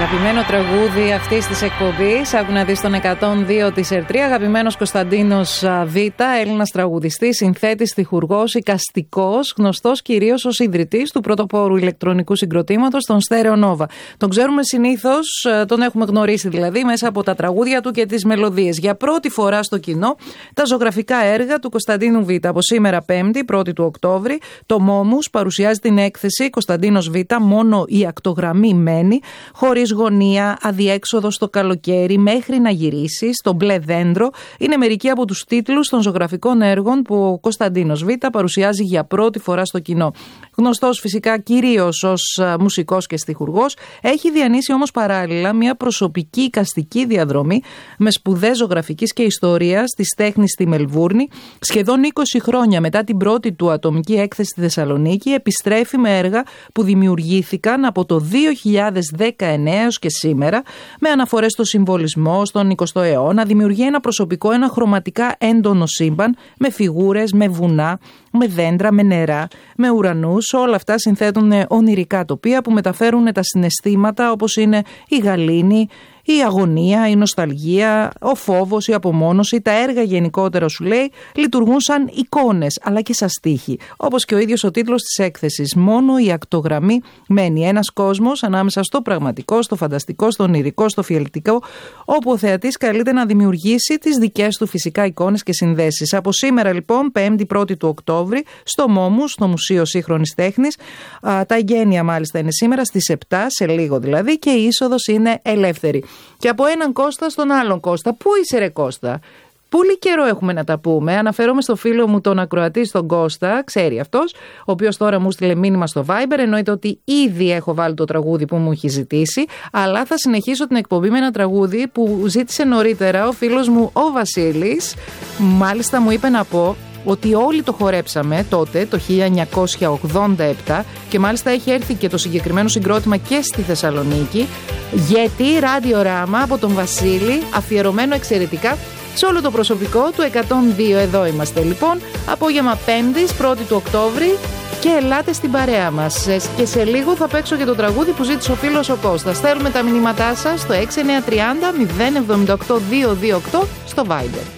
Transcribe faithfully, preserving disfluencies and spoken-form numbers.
Αγαπημένο τραγούδι αυτής της εκπομπής. Άκου να δεις τον εκατόν δύο της ΕΡΤΡΙ. Αγαπημένος Κωνσταντίνος Β, Έλληνας τραγουδιστής, συνθέτης, στιχουργός, εικαστικός, γνωστός κυρίως ως ιδρυτής του πρωτοπόρου ηλεκτρονικού συγκροτήματος, τον Stereo Nova. Τον ξέρουμε συνήθως, τον έχουμε γνωρίσει δηλαδή, μέσα από τα τραγούδια του και τις μελωδίες. Για πρώτη φορά στο κοινό, τα ζωγραφικά έργα του Κωνσταντίνου Β. Από σήμερα Πέμπτη, πρώτη του Οκτώβρη, το Μόμους παρουσιάζει την έκθεση Κωνσταντίνος Β. Μόνο η ακτογραμμή μένει, χωρίς γωνία, αδιέξοδο στο καλοκαίρι, μέχρι να γυρίσει, στο μπλε δέντρο. Είναι μερικοί από τους τίτλους των ζωγραφικών έργων που ο Κωνσταντίνος Β. παρουσιάζει για πρώτη φορά στο κοινό. Γνωστός φυσικά κυρίως ως μουσικός και στιχουργός, έχει διανύσει όμως παράλληλα μια προσωπική εικαστική διαδρομή με σπουδές ζωγραφικής και ιστορίας της τέχνης στη Μελβούρνη. Σχεδόν είκοσι χρόνια μετά την πρώτη του ατομική έκθεση στη Θεσσαλονίκη, επιστρέφει με έργα που δημιουργήθηκαν από το δύο χιλιάδες δεκαεννέα έως και σήμερα, με αναφορές στο συμβολισμό, στον εικοστό αιώνα. Δημιουργεί ένα προσωπικό, ένα χρωματικά έντονο σύμπαν, με φιγούρες, με βουνά, με δέντρα, με νερά, με ουρανούς. Όλα αυτά συνθέτουν ονειρικά τοπία που μεταφέρουν τα συναισθήματα, όπως είναι η γαλήνη, η αγωνία, η νοσταλγία, ο φόβος, η απομόνωση. Τα έργα γενικότερα, σου λέει, λειτουργούν σαν εικόνες αλλά και σαν στίχοι. Όπως και ο ίδιος ο τίτλος της έκθεσης. Μόνο η ακτογραμμή μένει. Ένας κόσμος ανάμεσα στο πραγματικό, στο φανταστικό, στο ονειρικό, στο φιαλτικό, όπου ο θεατής καλείται να δημιουργήσει τις δικές του φυσικά εικόνες και συνδέσεις. Από σήμερα λοιπόν, Πέμπτη πρώτη του Οκτώβρη, στο Μόμους, στο Μουσείο Σύγχρονης Τέχνης. Τα εγγένεια μάλιστα είναι σήμερα στις επτά, σε λίγο δηλαδή, και η είσοδος είναι ελεύθερη. Και από έναν Κώστα στον άλλον Κώστα. Πού είσαι ρε Κώστα? Πολύ καιρό έχουμε να τα πούμε. Αναφέρομαι στο φίλο μου τον ακροατή, στον Κώστα, ξέρει αυτός, ο οποίος τώρα μου στείλε μήνυμα στο Viber. Εννοείται ότι ήδη έχω βάλει το τραγούδι που μου έχει ζητήσει, αλλά θα συνεχίσω την εκπομπή με ένα τραγούδι που ζήτησε νωρίτερα ο φίλος μου ο Βασίλης. Μάλιστα μου είπε να πω ότι όλοι το χορέψαμε τότε, το χίλια εννιακόσια ογδόντα επτά, και μάλιστα έχει έρθει και το συγκεκριμένο συγκρότημα και στη Θεσσαλονίκη, γιατί ραδιοράμα από τον Βασίλη, αφιερωμένο εξαιρετικά σε όλο το προσωπικό του εκατόν δύο. Εδώ είμαστε λοιπόν, απόγευμα Πέμπτης, πρώτη του Οκτώβρη, και ελάτε στην παρέα μας. Και σε λίγο θα παίξω και το τραγούδι που ζήτησε ο φίλος ο Κώστας. Στέλνουμε τα μηνύματά σας στο έξι εννιά τρία μηδέν επτά οκτώ δύο δύο οκτώ στο Viber.